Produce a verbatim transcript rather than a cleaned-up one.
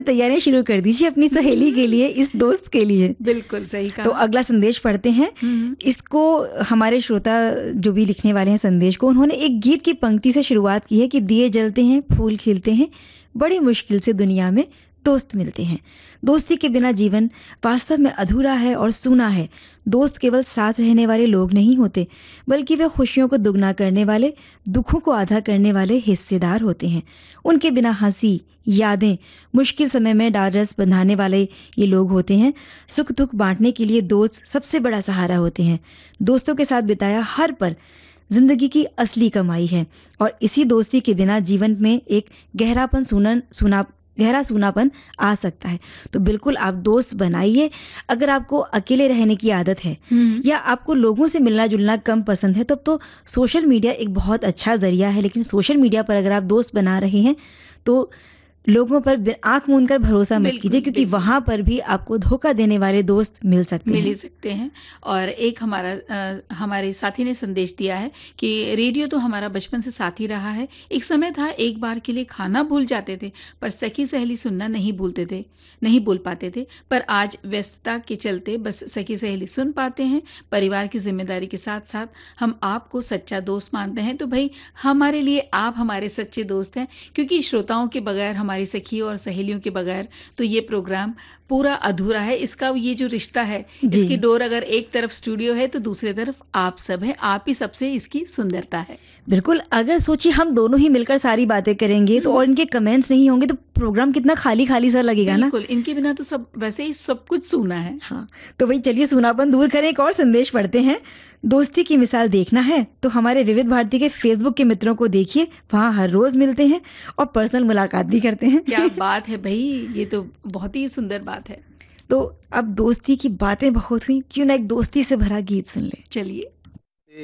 तैयारियां शुरू कर दीजिए अपनी सहेली के लिए, इस दोस्त के लिए। बिल्कुल सही कहा। तो अगला संदेश पढ़ते हैं। इसको हमारे श्रोता जो भी लिखने वाले हैं संदेश को, उन्होंने एक गीत की पंक्ति से शुरुआत की है कि दिए जलते हैं, फूल खिलते हैं, बड़ी मुश्किल से दुनिया में दोस्त मिलते हैं। दोस्ती के बिना जीवन वास्तव में अधूरा है और सूना है। दोस्त केवल साथ रहने वाले लोग नहीं होते, बल्कि वे खुशियों को दुगना करने वाले, दुखों को आधा करने वाले हिस्सेदार होते हैं। उनके बिना हंसी, यादें, मुश्किल समय में डारस बंधाने वाले ये लोग होते हैं। सुख दुख बांटने के लिए दोस्त सबसे बड़ा सहारा होते हैं। दोस्तों के साथ बिताया हर पल जिंदगी की असली कमाई है, और इसी दोस्ती के बिना जीवन में एक गहरापन सुनन सुना गहरा सूनापन आ सकता है। तो बिल्कुल आप दोस्त बनाइए। अगर आपको अकेले रहने की आदत है या आपको लोगों से मिलना जुलना कम पसंद है, तब तो सोशल मीडिया एक बहुत अच्छा ज़रिया है। लेकिन सोशल मीडिया पर अगर आप दोस्त बना रहे हैं तो लोगों पर आंख मूंद कर भरोसा मत कीजिए, क्योंकि वहाँ पर भी आपको धोखा देने वाले दोस्त मिल सकते मिल हैं ही सकते हैं। और एक हमारा आ, हमारे साथी ने संदेश दिया है कि रेडियो तो हमारा बचपन से साथी रहा है। एक समय था एक बार के लिए खाना भूल जाते थे, पर सखी सहेली सुनना नहीं भूलते थे नहीं बोल पाते थे। पर आज व्यस्तता के चलते बस सखी सहेली सुन पाते हैं। परिवार की जिम्मेदारी के साथ साथ हम आपको सच्चा दोस्त मानते हैं। तो भाई हमारे लिए आप हमारे सच्चे दोस्त हैं, क्योंकि श्रोताओं के बगैर, हमारी सखियों और सहेलियों के बगैर तो ये प्रोग्राम पूरा अधूरा है। इसका ये जो रिश्ता है, इसकी डोर अगर एक तरफ स्टूडियो है तो दूसरी तरफ आप सब है। आप ही सबसे इसकी सुंदरता है। बिल्कुल। अगर सोचिए हम दोनों ही मिलकर सारी बातें करेंगे तो, और इनके कमेंट्स नहीं होंगे तो प्रोग्राम कितना खाली खाली सा लगेगा ना। बिल्कुल, इनके बिना तो सब वैसे ही सब कुछ सूना है। हाँ, तो भाई चलिए सूनापन दूर करें। एक और संदेश पढ़ते हैं। दोस्ती की मिसाल देखना है तो हमारे विविध भारती के फेसबुक के मित्रों को देखिए, वहाँ हर रोज मिलते हैं और पर्सनल मुलाकात भी करते हैं। क्या बात है भाई, ये तो बहुत ही सुंदर बात है। तो अब दोस्ती की बातें बहुत हुई, क्यों ना एक दोस्ती से भरा गीत सुन ले। चलिए।